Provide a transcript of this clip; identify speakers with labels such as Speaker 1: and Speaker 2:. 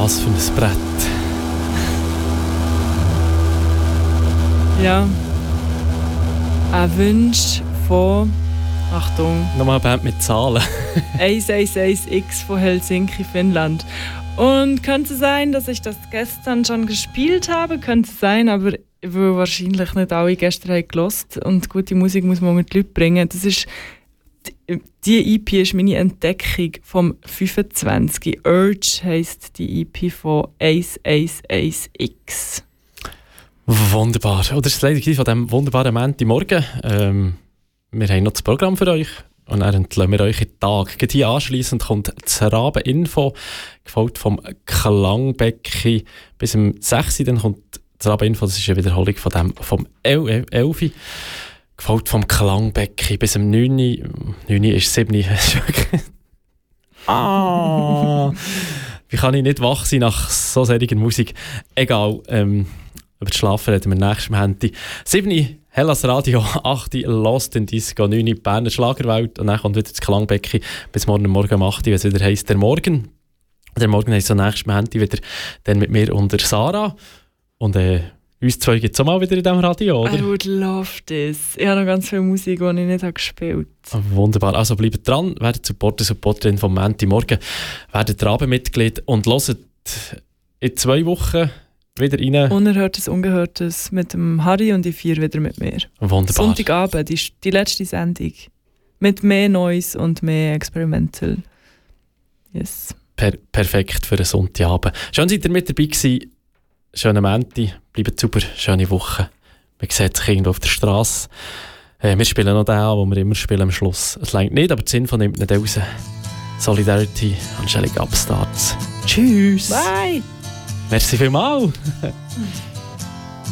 Speaker 1: Was für ein Brett.
Speaker 2: Ja. Ein Wunsch von, Achtung,
Speaker 1: Nochmal eine Band mit Zahlen.
Speaker 2: 111X von Helsinki, Finnland. Und könnte sein, dass ich das gestern schon gespielt habe, könnte sein, aber weil wahrscheinlich nicht alle gestern haben gehört. Und gute Musik muss man mit Leuten bringen. Das ist, die EP ist meine Entdeckung vom 25. Urge heisst die EP von 111X.
Speaker 1: Wunderbar. Oh, das ist leider von diesem wunderbaren Montagmorgen. Wir haben noch das Programm für euch. Und dann entlassen wir euch in den Tag. Gerade hier anschliessend kommt das Rabeninfo, gefolgt vom Klangbäcki bis um 6 Uhr. Dann kommt das Rabeninfo, das ist eine Wiederholung von dem, vom 11 Uhr. Gefolgt vom Klangbäcki bis um 9 Uhr. 9 Uhr ist 7 Uhr. Wie kann ich nicht wach sein nach so solcher Musik? Egal, über das Schlafen reden wir nächstes Mal. 7 Uhr, Hellas Radio, 8 Uhr, Lost in Disco, 9 Uhr, Berner Schlagerwelt. Und dann kommt wieder das Klangbäcki bis morgen um 8 Uhr, wenn es wieder heisst, der Morgen. Der Morgen heisst so nächstes Mal wieder dann mit mir und der Sarah. Und uns zwei gibt es auch mal wieder in diesem Radio, oder?
Speaker 2: I would love this. Ich habe noch ganz viel Musik, die ich nicht gespielt habe.
Speaker 1: Wunderbar. Also bleibt dran, werdet Supporterin vom Montagmorgen, werdet Rabenmitglied und hört in 2 Wochen wieder rein.
Speaker 2: Unerhörtes, Ungehörtes mit dem Harry und die 4 wieder mit mir.
Speaker 1: Wunderbar.
Speaker 2: Sonntagabend, die letzte Sendung. Mit mehr Noise und mehr Experimental. Yes.
Speaker 1: Perfekt für einen Sonntagabend. Schön, seid ihr mit dabei gewesen. Schönen Montag, bleibt super, schöne Woche. Man sieht sich irgendwo auf der Straße. Wir spielen noch den an, den wir immer spielen am Schluss. Es reicht nicht, aber die Info nimmt nicht raus. Solidarity, Angelic Upstarts. Tschüss.
Speaker 2: Bye.
Speaker 1: Merci vielmals.